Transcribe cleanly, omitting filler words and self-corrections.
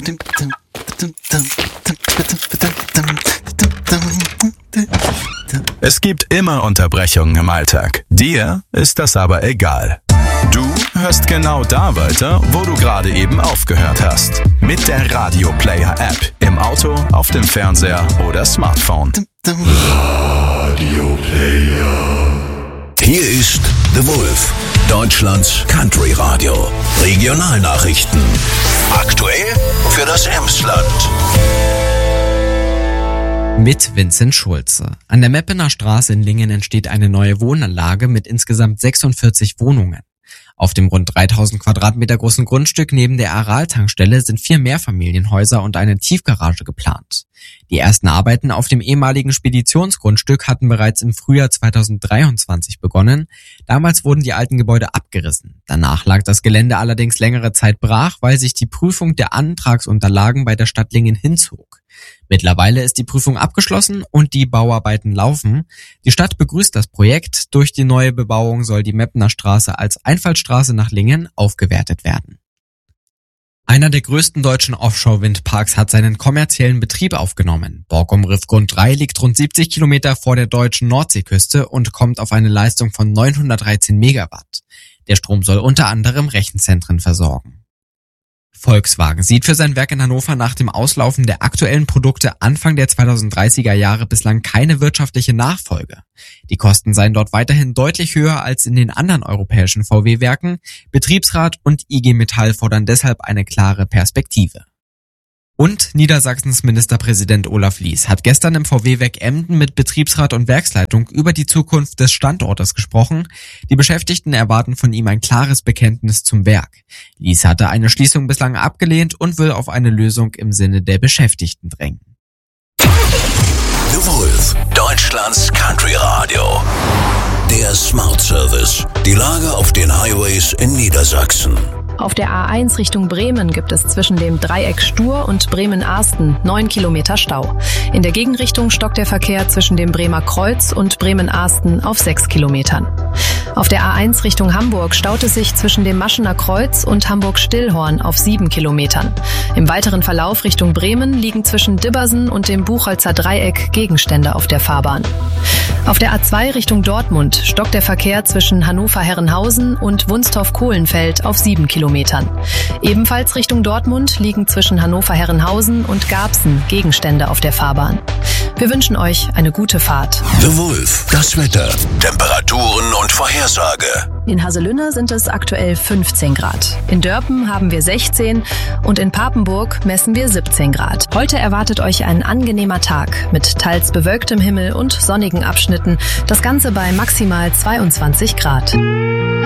Es gibt immer Unterbrechungen im Alltag. Dir ist das aber egal. Du hörst genau da weiter, wo du gerade eben aufgehört hast. Mit der Radio Player App. Im Auto, auf dem Fernseher oder Smartphone. Radio Player. Hier ist The Wolf, Deutschlands Country Radio. Regionalnachrichten. Aktuell für das Emsland. Mit Vincent Schulze. An der Meppener Straße in Lingen entsteht eine neue Wohnanlage mit insgesamt 46 Wohnungen. Auf dem rund 3000 Quadratmeter großen Grundstück neben der Aral-Tankstelle sind 4 Mehrfamilienhäuser und eine Tiefgarage geplant. Die ersten Arbeiten auf dem ehemaligen Speditionsgrundstück hatten bereits im Frühjahr 2023 begonnen. Damals wurden die alten Gebäude abgerissen. Danach lag das Gelände allerdings längere Zeit brach, weil sich die Prüfung der Antragsunterlagen bei der Stadt Lingen hinzog. Mittlerweile ist die Prüfung abgeschlossen und die Bauarbeiten laufen. Die Stadt begrüßt das Projekt. Durch die neue Bebauung soll die Meppener Straße als Einfallstraße nach Lingen aufgewertet werden. Einer der größten deutschen Offshore-Windparks hat seinen kommerziellen Betrieb aufgenommen. Borkum Riff Grund 3 liegt rund 70 Kilometer vor der deutschen Nordseeküste und kommt auf eine Leistung von 913 Megawatt. Der Strom soll unter anderem Rechenzentren versorgen. Volkswagen sieht für sein Werk in Hannover nach dem Auslaufen der aktuellen Produkte Anfang der 2030er Jahre bislang keine wirtschaftliche Nachfolge. Die Kosten seien dort weiterhin deutlich höher als in den anderen europäischen VW-Werken. Betriebsrat und IG Metall fordern deshalb eine klare Perspektive. Und Niedersachsens Ministerpräsident Olaf Lies hat gestern im VW-Werk Emden mit Betriebsrat und Werksleitung über die Zukunft des Standortes gesprochen. Die Beschäftigten erwarten von ihm ein klares Bekenntnis zum Werk. Lies hatte eine Schließung bislang abgelehnt und will auf eine Lösung im Sinne der Beschäftigten drängen. The Wolf, Deutschlands Country Radio. Der Smart Service. Die Lage auf den Highways in Niedersachsen. Auf der A1 Richtung Bremen gibt es zwischen dem Dreieck Stur und Bremen-Arsten 9 Kilometer Stau. In der Gegenrichtung stockt der Verkehr zwischen dem Bremer Kreuz und Bremen-Arsten auf 6 Kilometern. Auf der A1 Richtung Hamburg staut es sich zwischen dem Maschener Kreuz und Hamburg-Stillhorn auf 7 Kilometern. Im weiteren Verlauf Richtung Bremen liegen zwischen Dibbersen und dem Buchholzer Dreieck Gegenstände auf der Fahrbahn. Auf der A2 Richtung Dortmund stockt der Verkehr zwischen Hannover-Herrenhausen und Wunstorf-Kohlenfeld auf 7 Kilometern. Ebenfalls Richtung Dortmund liegen zwischen Hannover-Herrenhausen und Garbsen Gegenstände auf der Fahrbahn. Wir wünschen euch eine gute Fahrt. The Wolf, das Wetter, Temperaturen und Vorhersage. In Haselünne sind es aktuell 15 Grad. In Dörpen haben wir 16 und in Papenburg messen wir 17 Grad. Heute erwartet euch ein angenehmer Tag mit teils bewölktem Himmel und sonnigen Abschnitten. Das Ganze bei maximal 22 Grad.